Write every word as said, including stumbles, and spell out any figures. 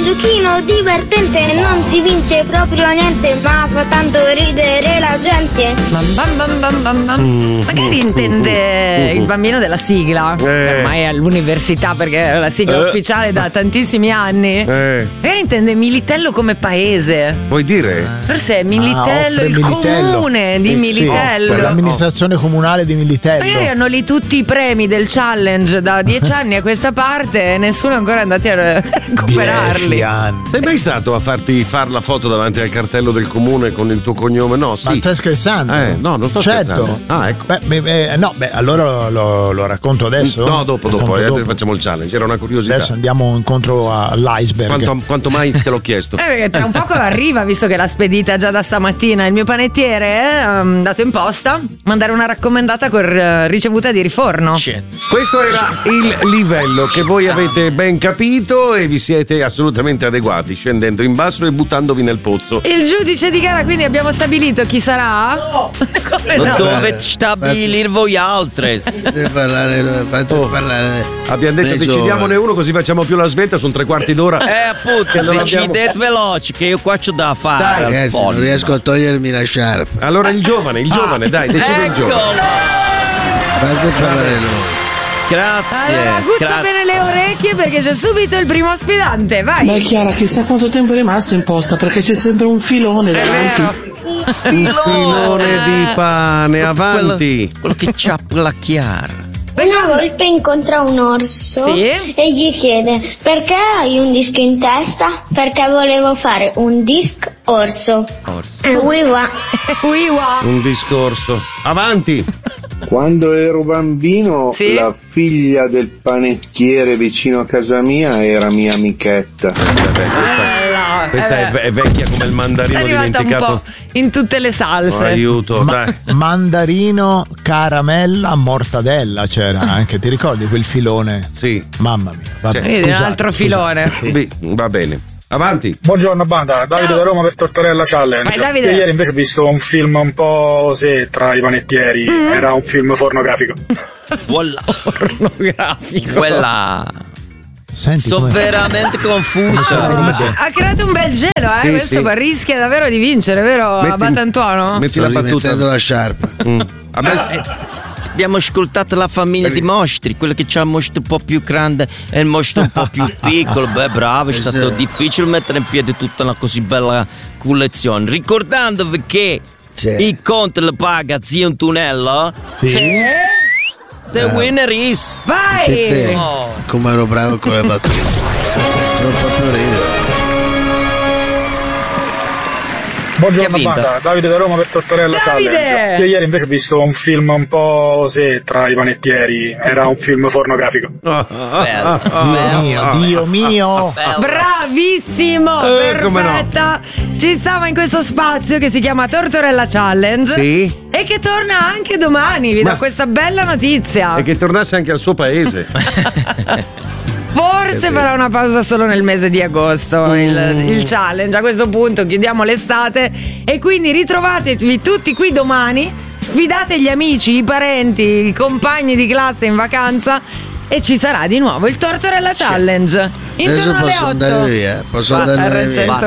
giochino divertente, non si vince proprio niente, ma fa tanto ridere la gente. Bam bam bam bam bam bam. Mm. Magari intende il bambino della sigla, Eh. ormai è all'università perché è la sigla Eh. ufficiale da tantissimi anni. Eh. Magari intende Militello come paese. Vuoi dire? Forse è Militello, Ah, offre il Militello. comune di Eh, sì, Militello. offre l'amministrazione comunale di Militello. Magari hanno lì tutti i premi del challenge da dieci anni a questa parte e nessuno è ancora andato a recuperarli. Dieci anni. Sei mai stato a farti far la foto davanti al cartello del comune con il tuo cognome? No, sì. Ma stai scherzando? Eh, no, non sto certo. scherzando. Ah, ecco. Beh, beh, beh, no, beh, allora lo, lo- lo racconto adesso? No, dopo, dopo, Racconto eh, dopo. facciamo il challenge. Era una curiosità. Adesso andiamo incontro all'iceberg. Quanto, quanto mai te l'ho chiesto? Eh, perché tra un poco arriva, visto che l'ha spedita già da stamattina il mio panettiere, eh, um, dato in posta, mandare una raccomandata con eh, ricevuta di riforno. Questo era il livello che voi avete ben capito e vi siete assolutamente adeguati, scendendo in basso e buttandovi nel pozzo. Il giudice di gara, quindi abbiamo stabilito chi sarà? No. Come Ma no? dove stabilire voi altre? Fate parlare, fate parlare. Abbiamo detto dei decidiamone giovani. uno così facciamo più la svelta, sono tre quarti d'ora. Eh appunto, Che non decidete veloci che io qua c'ho da fare. Dai, Ragazzi, non Folle. riesco a togliermi la sciarpa. Allora il giovane, il giovane, dai, decide il giovane. Eccolo! Fate parlare noi. Grazie. Allora, aguzza grazie. bene le orecchie perché c'è subito il primo sfidante, vai. Beh, Chiara, chissà quanto tempo è rimasto in posta perché c'è sempre un filone È davanti. vero. Un filone di pane, avanti. Quello, quello che c'ha la Chiara. Una volpe incontra un orso Sì? e gli chiede: perché hai un disco in testa? Perché volevo fare un disc orso. Orso. E oui, va. Uiwa. Un discorso. Avanti. Quando ero bambino, Sì? la figlia del panettiere vicino a casa mia era mia amichetta. Vabbè, questa Bella, questa eh è, beh. ve- è vecchia come il È mandarino arrivata un dimenticato. po' in tutte le salse. Oh, aiuto, Ma- dai. mandarino, caramella, mortadella c'era anche, ti ricordi quel filone? Sì. Mamma mia, vabbè, Vedi, un scusate, altro scusate. filone. Beh, va bene. Avanti. Buongiorno banda, Davide da Roma per Tortorella Challenge. Vai, Davide. Io ieri invece ho visto un film un po' sì, tra i panettieri, era un film pornografico. Voilà. Pornografico. Quella. Senti Sono come- veramente confuso. come ride. Ha creato un bel gelo, eh? Sì, Questo sì. rischia davvero di vincere, vero? Metti- Abbatantuono? Metti Sto la battuta. rimettendo la sciarpa. Mm. A me- Abbiamo ascoltato la famiglia di mostri, quello che c'ha il mostro un po' più grande e il mostro un po' più piccolo. Beh, bravo, è stato Esatto. difficile mettere in piedi tutta una così bella collezione. Ricordandovi che Sì. il conto lo paga zio Antonello. Sì. The winner is. Vai! Te, Oh. come ero bravo con le battute. Sono proprio ridere. Buongiorno Chi ha vinto? banda, Davide da Roma per Tortorella Davide! Challenge. Io ieri invece ho visto un film un po' sì, tra i panettieri, era un film pornografico. Bello, Dio mio, Dio mio. bello. Bravissimo! Eh, come no. perfetta! Ci stava in questo spazio che si chiama Tortorella Challenge. Sì. E che torna anche domani, vi Ma- do questa bella notizia. E che tornasse anche al suo paese. Forse farà una pausa solo nel mese di agosto il, Mm. il challenge. A questo punto chiudiamo l'estate e quindi ritrovatevi tutti qui domani. Sfidate gli amici, i parenti, i compagni di classe in vacanza e ci sarà di nuovo il Tortorella Challenge. Adesso Intorno alle posso otto. andare via, posso Va, andare R via. cento